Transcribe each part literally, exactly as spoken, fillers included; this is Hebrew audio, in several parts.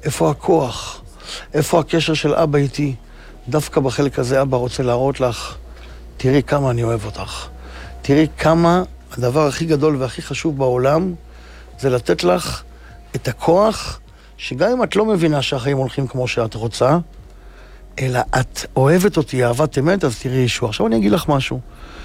איפה הכוח? איפה הקשר של אבא איתי? דווקא בחלק הזה אבא רוצה להראות לך, תראי כמה אני אוהב אותך. תראי כמה הדבר הכי גדול והכי חשוב בעולם זה לתת לך את הכוח, שגם אם את לא מבינה שהחיים הולכים כמו שאת רוצה, אלא את אוהבת אותי, אהבת אמת, אז תראי ישוע. עכשיו אני אגיד לך משהו.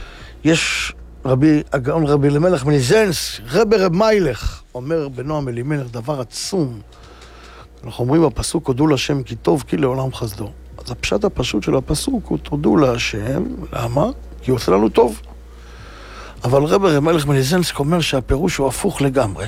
יש רבי, הגאון רבי אלימלך מליז'נסק, רבי רב מיילך, אומר בנועם אלימלך דבר עצום. אנחנו אומרים בפסוק, הודו להשם כי טוב, כי לעולם חסדו. אז הפשט הפשוט של הפסוק הוא תודו להשם, למה? כי הוא עושה לנו טוב. אבל רבי רב מיילך מליז'נסק אומר שהפירוש הוא הפוך לגמרי.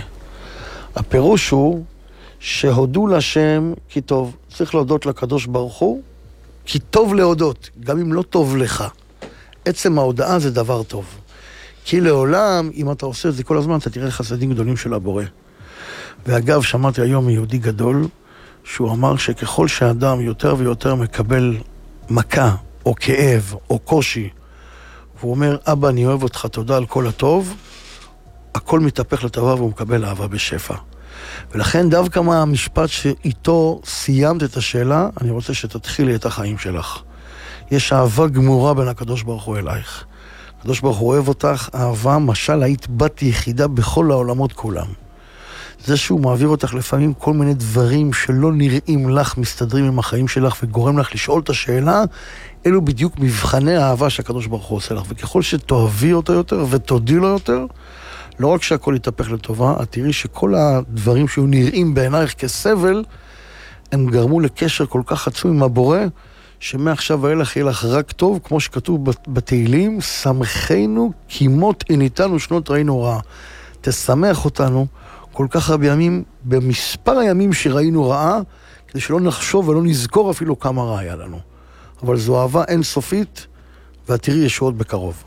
הפירוש הוא שהודו להשם כי טוב. צריך להודות לקדוש ברוך הוא, כי טוב להודות, גם אם לא טוב לך. עצם ההודעה זה דבר טוב. כי לעולם, אם אתה עושה את זה כל הזמן, אתה תראה חסדים גדולים של הבורא. ואגב, שמעתי היום מיהודי גדול, שהוא אמר שככל שהאדם יותר ויותר מקבל מכה, או כאב, או קושי, והוא אומר, אבא, אני אוהב אותך, תודה על כל הטוב, הכל מתהפך לטובה והוא מקבל אהבה בשפע. ולכן דווקא מה המשפט שאיתו סיימת את השאלה, אני רוצה שתתחילי את החיים שלך. יש אהבה גמורה בין הקדוש ברוך הוא אלייך. הקדוש ברוך הוא אוהב אותך, אהבה, משל היית בת יחידה בכל העולמות כולם. זה שהוא מעביר אותך לפעמים כל מיני דברים שלא נראים לך, מסתדרים עם החיים שלך וגורם לך לשאול את השאלה, אלו בדיוק מבחני האהבה שהקדוש ברוך הוא עושה לך. וככל שתאהבי אותו יותר ותודי לו יותר, לא רק שהכל יתהפך לטובה, את תראי שכל הדברים שהיו נראים בעינייך כסבל, הם גרמו לקשר כל כך עצום עם הבורא, שמעכשיו ואילך יהיה לך רק טוב, כמו שכתוב בתהילים, שמחנו כימות עיניתנו שנות ראינו רעה. תשמח אותנו כל כך הרבה ימים, במספר הימים שראינו רעה, כדי שלא נחשוב ולא נזכור אפילו כמה רע היה לנו. אבל זו אהבה אינסופית, ואת תראי ישועות בקרוב.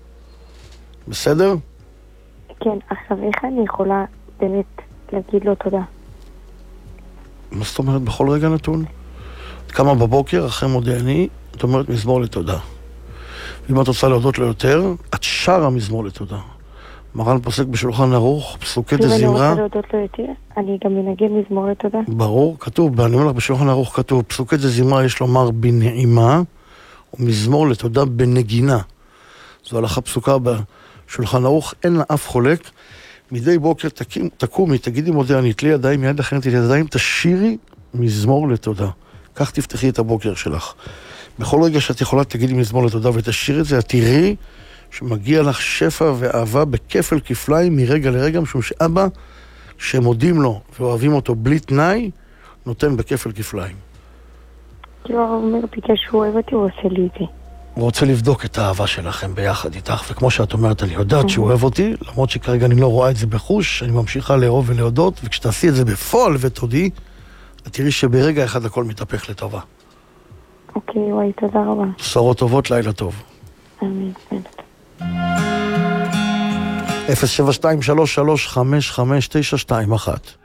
בסדר? כן, עכשיו איך אני יכולה באמת להגיד לו תודה? מה זאת אומרת בכל רגע נתון? את קמה בבוקר, אחרי מודה אני, את אומרת מזמור לתודה. ואם את רוצה להודות לו יותר, את שרה מזמור לתודה. מרן פוסק בשולחן ערוך, פסוקי דזמרה. אם אני רוצה להודות לו יותר, אני גם מנגן מזמור לתודה. ברור, כתוב, אני אומר לך בשולחן ערוך כתוב, פסוקי דזמרה יש לומר בנעימה, ומזמור לתודה בנגינה. זו הלכה פסוקה בשולחן ערוך, אין לה אף חולק. מדי בוקר תקים, תקומי, תגידי מודה אני, תלי ידיים, מיד אחרת תלי ידיים, תשירי מזמור לתודה. כך תפתחי את הבוקר שלך. בכל רגע שאת יכולה תגידי מזמור לתודה ותשאיר את זה, את תראי שמגיע לך שפע ואהבה בכפל כפליים מרגע לרגע, משום שאבא, שמודים לו ואוהבים אותו בלי תנאי, נותן בכפל כפליים. כאילו הוא אומר, בגלל שהוא אוהב אותי, הוא עושה לי את זה. הוא רוצה לבדוק את האהבה שלכם ביחד איתך, וכמו שאת אומרת, אני יודעת שהוא אוהב אותי, למרות שכרגע אני לא רואה את זה בחוש, אני ממשיכה לאהוב ולהודות, וכשתעשי את זה בפועל ותודי, את תראי שברגע אחד הכל מתהפך לטובה. אוקיי, וואי, תודה רבה. בשורות טובות, לילה טוב. אמן, אמן. אפס שבע שתיים שלוש שלוש חמש חמש תשע שתיים אחת